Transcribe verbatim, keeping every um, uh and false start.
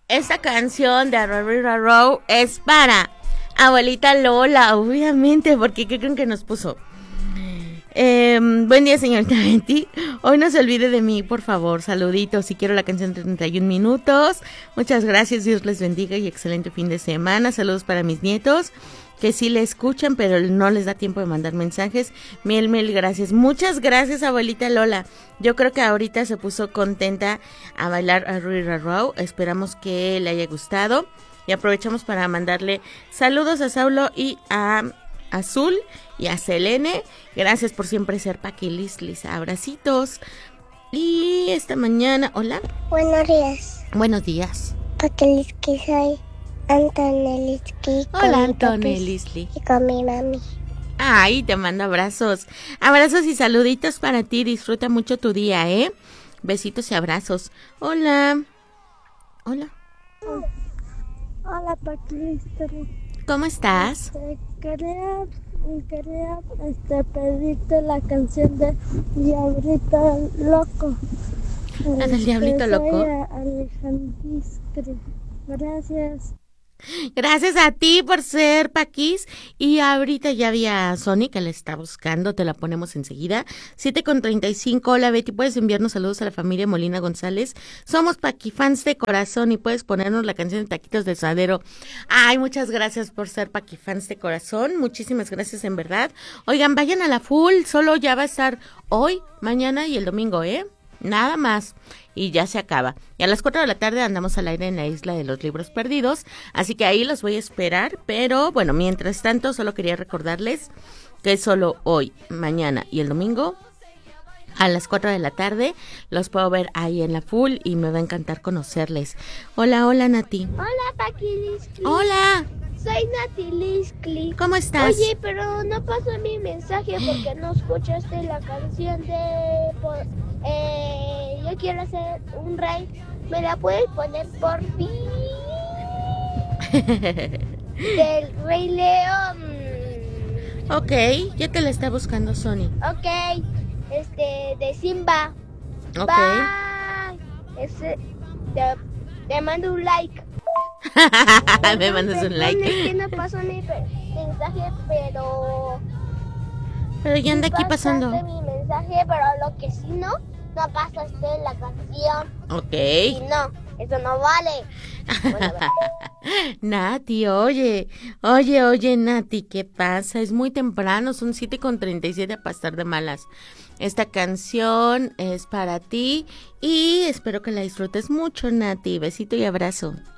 esta canción de Arrow Row es para abuelita Lola, obviamente, porque ¿qué creen que nos puso? Eh, buen día, señorita Betty. Hoy no se olvide de mí, por favor. Saluditos. Si quiero la canción de treinta y un minutos. Muchas gracias. Dios les bendiga y excelente fin de semana. Saludos para mis nietos, que sí le escuchan, pero no les da tiempo de mandar mensajes. Mil, mil gracias. Muchas gracias, abuelita Lola. Yo creo que ahorita se puso contenta a bailar a Rira Row. Esperamos que le haya gustado. Y aprovechamos para mandarle saludos a Saulo y a Azul y a Selene. Gracias por siempre ser Paquilislis. Abracitos. Y esta mañana, hola. Buenos días. Buenos días. Paquilisli, soy Antonellisli. Hola, Antonellisli. Y con mi mami. Ay, te mando abrazos. Abrazos y saluditos para ti. Disfruta mucho tu día, ¿eh? Besitos y abrazos. Hola. Hola. Oh. Hola, Paquilisli. ¿Cómo estás? Este, quería, quería este, pedirte la canción de Diablito Loco. ¿La del Diablito Loco? Soy Alejandriscri. Gracias. Gracias a ti por ser Paquis. Y ahorita ya había Sony que la está buscando, te la ponemos enseguida. siete con treinta y cinco. Hola Betty, puedes enviarnos saludos a la familia Molina González. Somos Paquifans de corazón y puedes ponernos la canción de Taquitos de Suadero. Ay, muchas gracias por ser Paquifans de corazón. Muchísimas gracias en verdad. Oigan, vayan a la full, solo ya va a estar hoy, mañana y el domingo, ¿eh? Nada más. Y ya se acaba. Y a las cuatro de la tarde andamos al aire en la Isla de los Libros Perdidos. Así que ahí los voy a esperar. Pero bueno, mientras tanto, solo quería recordarles que solo hoy, mañana y el domingo, a las cuatro de la tarde, los puedo ver ahí en la full y me va a encantar conocerles. Hola, hola, Nati. Hola, Paquilisli. Hola. Soy Nati Liscli. ¿Cómo estás? Oye, pero no pasó mi mensaje porque no escuchaste la canción de... Eh, yo quiero hacer un raid. ¿Me la puedes poner por fin? Del Rey León. Ok, ya te la está buscando Sony. Ok, este, de Simba. Ok. Bye. Ese, te, te mando un like. Me mandas un like. Es que no pasó mi mensaje, pero... Pero ya anda sí aquí pasando. mi mensaje, pero lo que sí no, no pasaste la canción. Ok. Y no, eso no vale. Bueno, Nati, oye, oye, oye, Nati, ¿qué pasa? Es muy temprano, son siete con treinta y siete para estar de malas. Esta canción es para ti y espero que la disfrutes mucho, Nati. Besito y abrazo.